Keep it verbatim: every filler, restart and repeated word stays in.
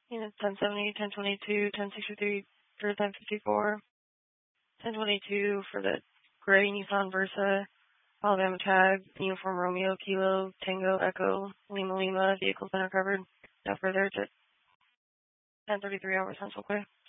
Units ten seventy, ten twenty-two, ten sixty-three for ten fifty-four, ten twenty-two for the gray Nissan Versa, Alabama tag, Uniform Romeo, Kilo, Tango, Echo, Lima Lima, vehicles uncovered. No further to ten thirty-three over Central Quay.